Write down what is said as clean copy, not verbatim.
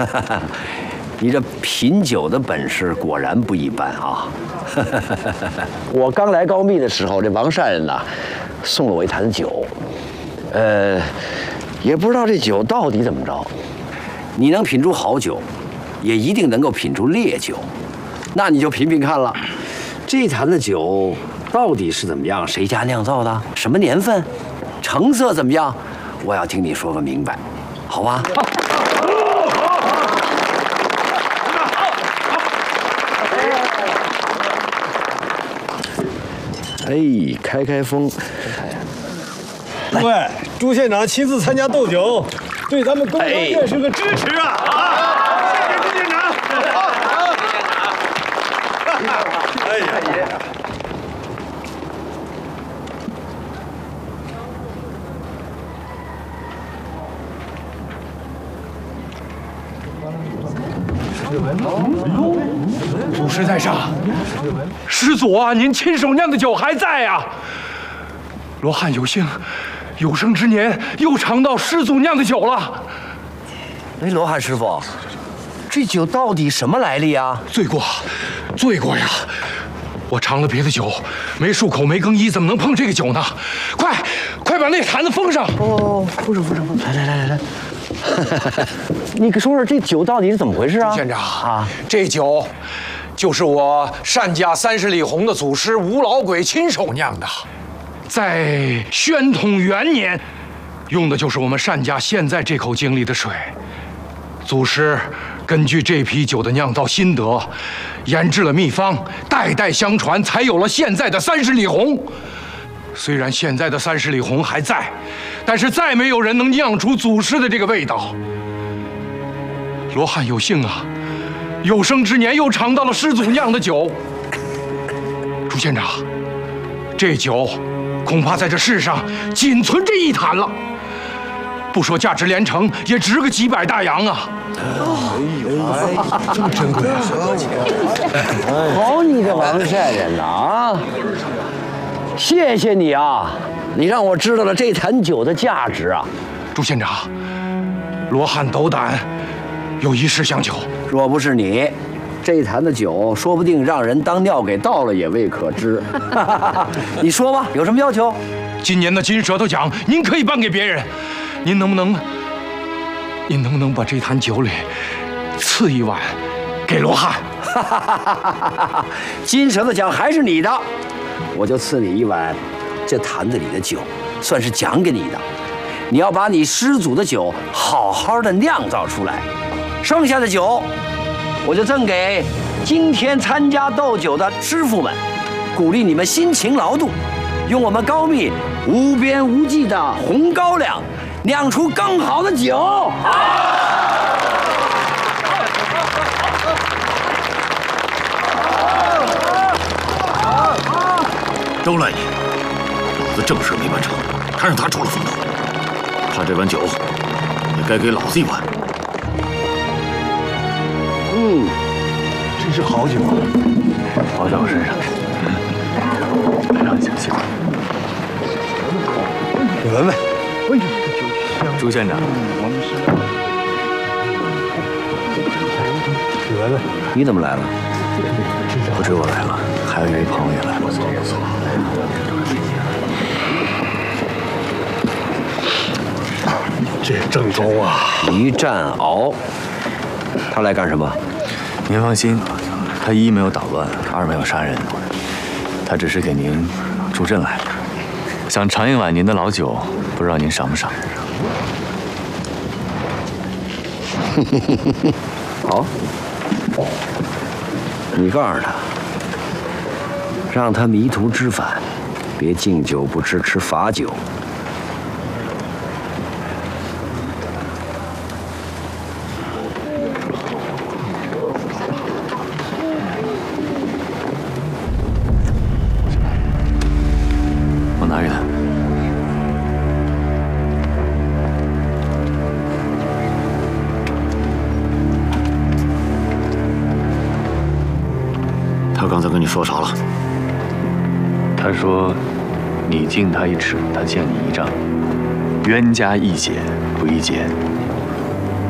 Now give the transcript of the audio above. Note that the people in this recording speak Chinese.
你这品酒的本事果然不一般啊！我刚来高密的时候，这王善人呐，送了我一坛酒，也不知道这酒到底怎么着。你能品出好酒，也一定能够品出烈酒，那你就品品看了，这坛的酒到底是怎么样？谁家酿造的？什么年份？成色怎么样？我要听你说个明白，好吧？哎，开开风。 诸位，朱县长亲自参加斗酒，对咱们工程业是个支持啊！谢谢朱县长。哎呀！ 祖师在上，师祖啊，您亲手酿的酒还在啊！罗汉有幸，有生之年又尝到师祖酿的酒了。 哎，罗汉师傅，这酒到底什么来历啊？ 罪过呀！我尝了别的酒，没漱口，没更衣，怎么能碰这个酒呢？快把那坛子封上！ 哦，封上！来。你可说说这酒到底是怎么回事啊？ 县长啊，这酒就是我单家30里红的祖师吴老鬼亲手酿的，在宣统元年，用的就是我们单家现在这口井里的水。祖师根据这批酒的酿造心得，研制了秘方，代代相传，才有了现在的30里红。虽然现在的30里红还在，但是再没有人能酿出祖师的这个味道。罗汉有幸啊，有生之年又尝到了师祖酿的酒。朱县长，这酒恐怕在这世上仅存这一坛了，不说价值连城，也值个几百大洋啊！ 这么珍贵啊！ 好你个王善人呐啊！谢谢你啊，你让我知道了这坛酒的价值啊！ 朱县长，罗汉斗胆，有一事相求。 若不是你，这坛的酒说不定让人当尿给倒了也未可知。你说吧，有什么要求？ 今年的金舌头奖，您可以颁给别人，您能不能把这坛酒里赐一碗给罗汉？ 金舌头奖还是你的，我就赐你一碗这坛子里的酒，算是奖给你的。你要把你师祖的酒好好的酿造出来，剩下的酒我就赠给今天参加斗酒的师傅们，鼓励你们辛勤劳动，用我们高密无边无际的红高粱酿出更好的酒。 都赖你，老子正事没办成，还让他出了风头。他这碗酒，也该给老子一碗。 真是好酒啊！ 包在我身上，来让你相信。 你闻闻。 朱县长， 你闻闻。 你怎么来了？ 不止我来了，还有一位朋友也来了。不错。 这正宗啊！ 一战鳌，他来干什么？ 您放心，他一没有捣乱，二没有杀人，他只是给您助阵来了，想尝一碗您的老酒，不知道您赏不赏？ 好，你告诉他，让他迷途知返，别敬酒不吃吃罚酒。 我拿给他。他刚才跟你说啥了？他说，你敬他一尺，他敬你一丈，冤家宜解不宜结。